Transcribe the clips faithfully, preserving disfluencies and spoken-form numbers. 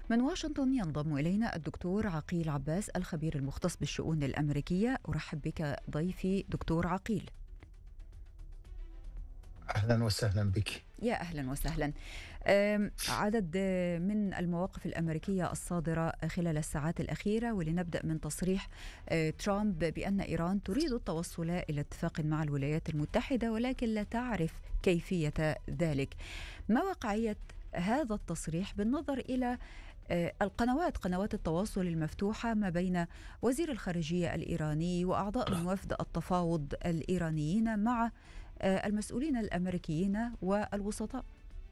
من واشنطن ينضم إلينا الدكتور عقيل عباس الخبير المختص بالشؤون الأمريكية. أرحب بك ضيفي دكتور عقيل. أهلا وسهلا بك. يا أهلا وسهلا. أم، عدد من المواقف الأمريكية الصادرة خلال الساعات الأخيرة، ولنبدأ من تصريح أه، ترامب بأن إيران تريد التوصل إلى اتفاق مع الولايات المتحدة ولكن لا تعرف كيفية ذلك. ما واقعية هذا التصريح بالنظر إلى آه، القنوات قنوات التواصل المفتوحة ما بين وزير الخارجية الإيراني وأعضاء من وفد التفاوض الإيرانيين مع آه، المسؤولين الأمريكيين والوسطاء؟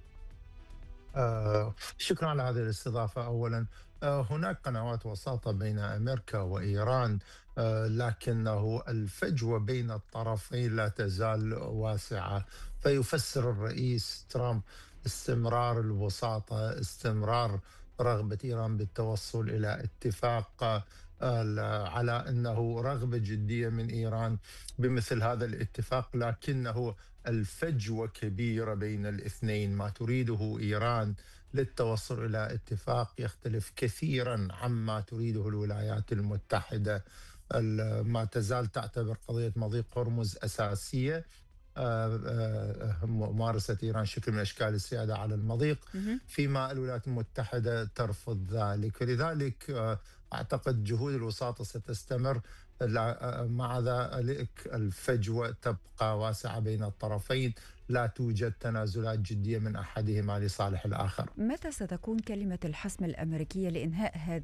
آه شكرا على هذه الاستضافة. أولا، آه هناك قنوات وساطة بين أمريكا وإيران، آه لكنه الفجوة بين الطرفين لا تزال واسعة. فيفسر الرئيس ترامب استمرار الوساطة، استمرار رغبة إيران بالتوصل إلى اتفاق، آه على أنه رغبة جدية من إيران بمثل هذا الاتفاق، لكنه الفجوة كبيرة بين الاثنين. ما تريده إيران للتوصل إلى اتفاق يختلف كثيرا عما تريده الولايات المتحدة. ال- ما تزال تعتبر قضية مضيق هرمز أساسية. آه، آه، ممارسة إيران شكل من أشكال السيادة على المضيق، مهم. فيما الولايات المتحدة ترفض ذلك. ولذلك آه، أعتقد جهود الوساطة ستستمر. لا- آه، مع ذلك الفجوة تبقى واسعة بين الطرفين، لا توجد تنازلات جدية من أحدهما لصالح الآخر. متى ستكون كلمة الحسم الأمريكية لإنهاء هذه